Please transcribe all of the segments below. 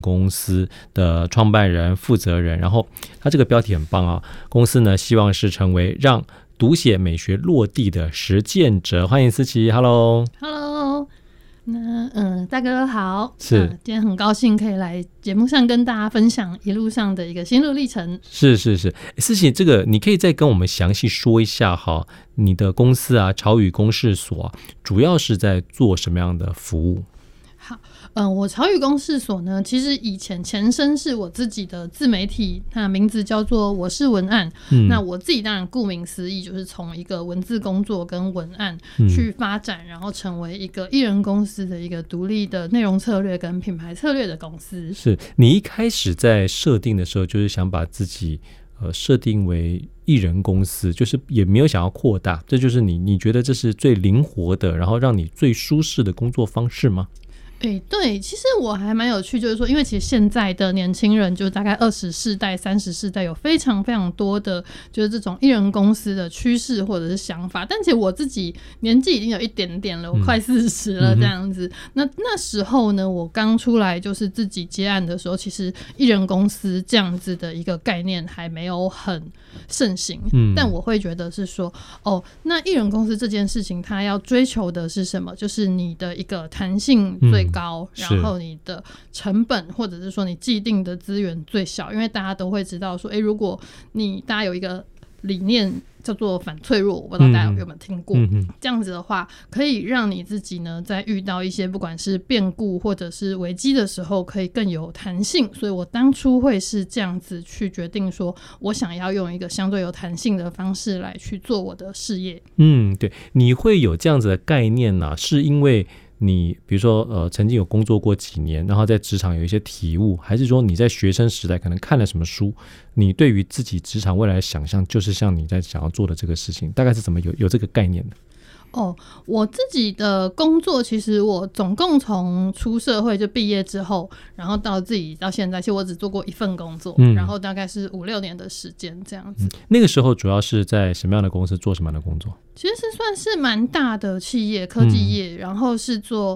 公司的创办人、负责人，然后他这个标题很棒啊，公司呢希望是成为让读写美学落地的实践者。欢迎思琪 ，Hello， 那大哥好， 是今天很高兴可以来节目上跟大家分享一路上的一个心路历程。 是，思琪，这个你可以再跟我们详细说一下哈，你的公司啊，潮语公事所啊，主要是在做什么样的服务？ 好，我潮语公事所呢，其实以前前身是我自己的自媒体，那名字叫做我是文案。那我自己当然顾名思义，就是从一个文字工作跟文案去发展，然后成为一个艺人公司的一个独立的内容策略跟品牌策略的公司。 是你一开始在设定的时候，就是想把自己设定为艺人公司，就是也没有想要扩大，这就是你觉得这是最灵活的，然后让你最舒适的工作方式吗？ 对，其实我还蛮有趣，就是说，因为其实现在的年轻人，就是大概20世代、30世代，有非常非常多的就是这种艺人公司的趋势或者是想法。但其实我自己年纪已经有一点点了，我快40了这样子。那时候呢，我刚出来就是自己接案的时候，其实艺人公司这样子的一个概念还没有很盛行。但我会觉得是说，那艺人公司这件事情，它要追求的是什么？就是你的一个弹性最高，然后你的成本或者是说你既定的资源最小，因为大家都会知道说，如果大家有一个理念叫做反脆弱，我不知道大家有没有听过。这样子的话，可以让你自己呢，在遇到一些不管是变故或者是危机的时候，可以更有弹性。所以我当初会是这样子去决定说，我想要用一个相对有弹性的方式来去做我的事业。 对，你会有这样子的概念啊，是因为你比如说曾经有工作过几年，然后在职场有一些体悟，还是说你在学生时代可能看了什么书，你对于自己职场未来的想象就是像你在想要做的这个事情，大概是怎么有这个概念的？ 我自己的工作，其实我总共从出社会就毕业之后，然后到自己到现在，其实我只做过一份工作，然后大概是5-6年的时间这样子。 那个时候主要是在什么样的公司做什么样的工作？ 其实是算是蛮大的企业，科技业，然后是做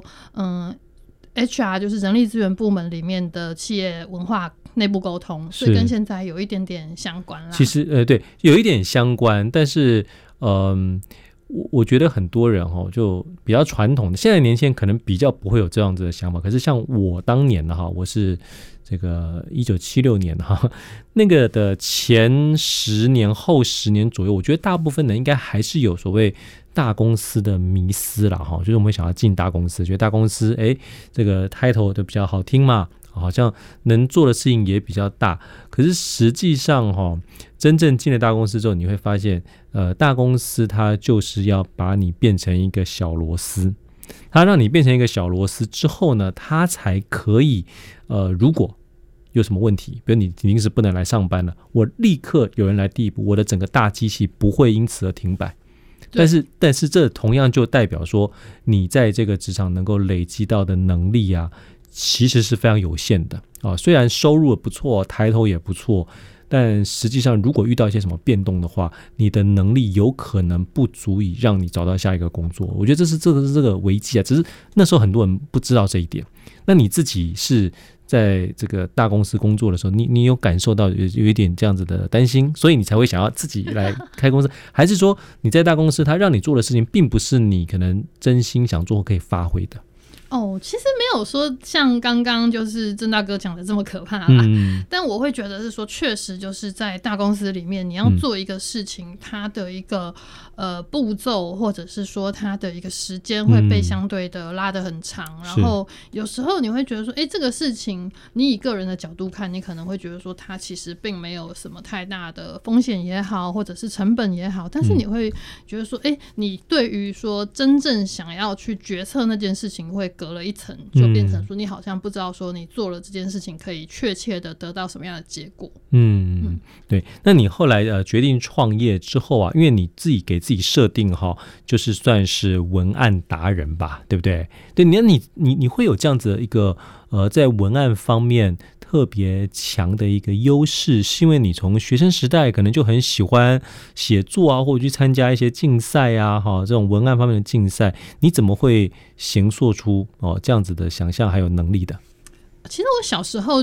HR， 就是人力资源部门里面的企业文化内部沟通，所以跟现在有一点点相关啦。 其实对，有一点相关，但是我觉得很多人就比较传统的，现在年轻人可能比较不会有这样子的想法。可是像我当年的我是这个1976年那个的前10年后10年左右，我觉得大部分人应该还是有所谓大公司的迷思啦就是我们会想要进大公司，觉得大公司这个 title 都比较好听嘛，好像能做的事情也比较大。可是实际上真正进了大公司之后，你会发现大公司它就是要把你变成一个小螺丝，它让你变成一个小螺丝之后呢，它才可以如果有什么问题，比如你临时不能来上班了，我立刻有人来递补，我的整个大机器不会因此而停摆。但是这同样就代表说，你在这个职场能够累积到的能力啊，其实是非常有限的虽然收入也不错，抬头也不错，但实际上如果遇到一些什么变动的话，你的能力有可能不足以让你找到下一个工作。我觉得这个危机啊，只是那时候很多人不知道这一点。那你自己是在这个大公司工作的时候，你有感受到有一点这样子的担心，所以你才会想要自己来开公司还是说你在大公司他让你做的事情并不是你可能真心想做可以发挥的？ 其实没有说像刚刚就是郑大哥讲的这么可怕啦，但我会觉得是说，确实就是在大公司里面，你要做一个事情，它的一个步骤，或者是说它的一个时间会被相对的拉得很长，然后有时候你会觉得说，这个事情你以个人的角度看，你可能会觉得说它其实并没有什么太大的风险也好，或者是成本也好，但是你会觉得说，你对于说真正想要去决策那件事情会隔了一层，就变成说你好像不知道说你做了这件事情可以确切的得到什么样的结果。 对。那你后来决定创业之后啊，因为你自己给自己设定就是算是文案达人吧，对不对？对，你会有这样子的一个在文案方面特别强的一个优势，是因为你从学生时代可能就很喜欢写作啊，或者去参加一些竞赛啊，这种文案方面的竞赛，你怎么会形塑出这样子的想象还有能力的？ 其实我小时候